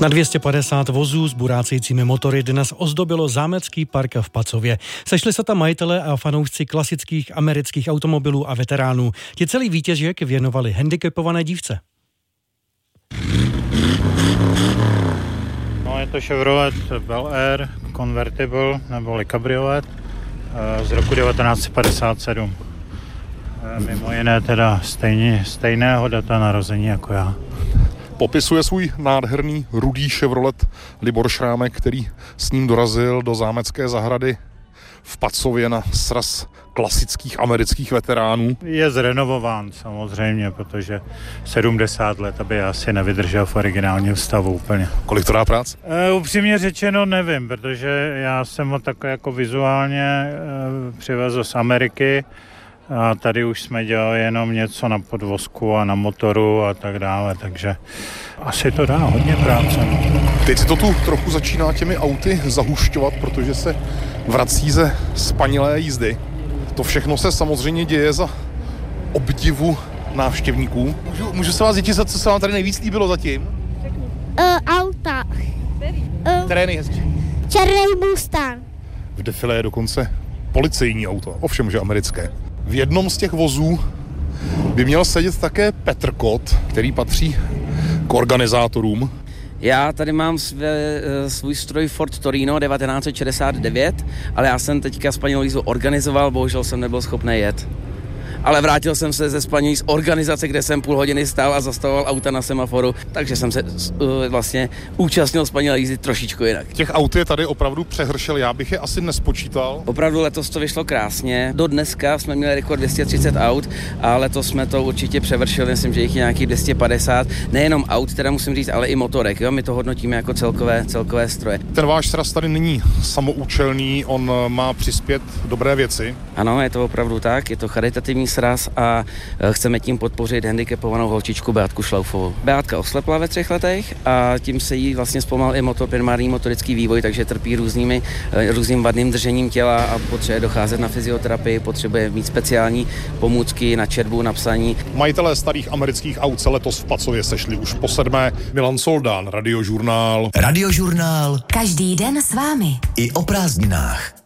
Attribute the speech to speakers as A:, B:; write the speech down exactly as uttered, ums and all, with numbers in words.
A: Na dvě stě padesát vozů s burácejícími motory dnes ozdobilo zámecký park v Pacově. Sešli se tam majitelé a fanoušci klasických amerických automobilů a veteránů. Ti celý výtěžek věnovali handicapované dívce.
B: No, je to Chevrolet Bel Air Convertible neboli kabriolet z roku devatenáct set padesát sedm. Mimo jiné teda stejně, stejného data narození jako já.
C: Popisuje svůj nádherný rudý Chevrolet Libor Šrámek, který s ním dorazil do zámecké zahrady v Pacově na sraz klasických amerických veteránů.
B: Je zrenovován samozřejmě, protože sedmdesát let, aby asi nevydržel v originálním stavu úplně.
C: Kolik to dá prác?
B: E, upřímně řečeno nevím, protože já jsem ho tak jako vizuálně e, přivezl z Ameriky a tady už jsme dělali jenom něco na podvozku a na motoru a tak dále, takže asi to dá hodně práce.
C: Teď si to tu trochu začíná těmi auty zahušťovat, protože se vrací ze spanilé jízdy. To všechno se samozřejmě děje za obdivu návštěvníků. Můžu, můžu se vás zjistit, co se vám tady nejvíc líbilo zatím?
D: Uh, auta. Uh,
C: Které je nejhezčí?
D: Černý Mustang.
C: V defile je dokonce policejní auto, ovšem, že americké. V jednom z těch vozů by měl sedět také Petr Kot, který patří k organizátorům.
E: Já tady mám své, svůj stroj Ford Torino devatenáct set šedesát devět, ale já jsem teďka Spanilou jízdu organizoval, bohužel jsem nebyl schopný jet. Ale vrátil jsem se ze Spanilí z organizace, kde jsem půl hodiny stál a zastavoval auta na semaforu, takže jsem se uh, vlastně účastnil Spanilé jízdy trošičku jinak.
C: Těch aut je tady opravdu přehršel, já bych je asi nespočítal.
E: Opravdu letos to vyšlo krásně. Do dneska jsme měli rekord dvě stě třicet aut a letos jsme to určitě převršili, myslím, že jich je nějakých dvě stě padesát. Nejenom aut, teda musím říct, ale i motorek, jo? My to hodnotíme jako celkové, celkové stroje.
C: Ten váš sraz tady není samoučelný, on má přispět dobré věci.
E: Ano, je to opravdu tak, je to charitativní sraz a chceme tím podpořit handicapovanou holčičku Beatku Šlaufovou. Beatka oslepla ve třech letech a tím se jí vlastně zpomal i motor, primární motorický vývoj, takže trpí různými, různým vadným držením těla a potřebuje docházet na fyzioterapii, potřebuje mít speciální pomůcky na četbu, na psaní.
C: Majitelé starých amerických aut se letos v Pacově sešli už po sedmé. Milan Soldán, Radiožurnál.
F: Radiožurnál.
G: Každý den s vámi.
F: I o prázdninách.